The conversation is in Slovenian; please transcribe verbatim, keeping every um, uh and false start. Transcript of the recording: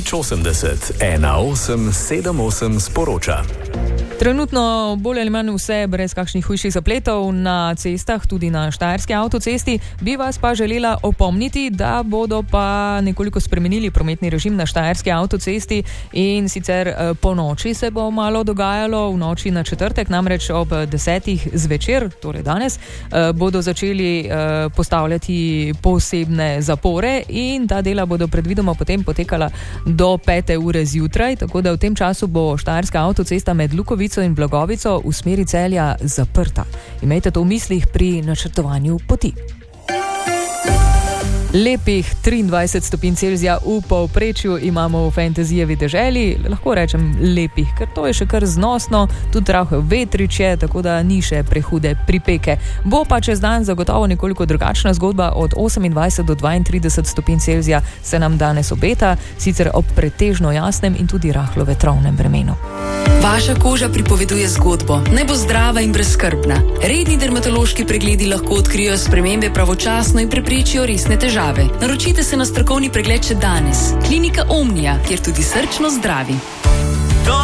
nič osemdeset, ena osem sedem osem sporoča. Trenutno bolj ali manj vse brez kakšnih hujših zapletov na cestah, tudi na štajerski avtocesti. Bi vas pa želela opomniti, da bodo pa nekoliko spremenili prometni režim na štajerski avtocesti in sicer po noči se bo malo dogajalo, v noči na četrtek, namreč ob desetih zvečer, torej danes, bodo začeli postavljati posebne zapore in ta dela bodo predvidoma potem potekala do pete ure zjutraj, tako da v tem času bo štajerska avtocesta med Lukovico in Blagovico v smeri Celja zaprta. Imejte to v mislih pri načrtovanju poti. Lepih triindvajset stopinj Celzija v povprečju imamo v Fantazijevi deželi, lahko rečem lepih, ker to je še kar znosno, tudi rahel vetrič je, tako da ni še prehude pripeke. Bo pa čez dan zagotovo nekoliko drugačna zgodba, od osemindvajset do dvaintrideset stopinj Celzija se nam danes obeta, sicer ob pretežno jasnem in tudi rahlo vetrovnem vremenu. Vaša koža pripoveduje zgodbo, naj bo zdrava in brezskrbna. Redni dermatološki pregledi lahko odkrijo spremembe pravočasno in preprečijo resne težave. Naročite se na strokovni pregled še danes. Klinika Omnia, kjer tudi srčno zdravi.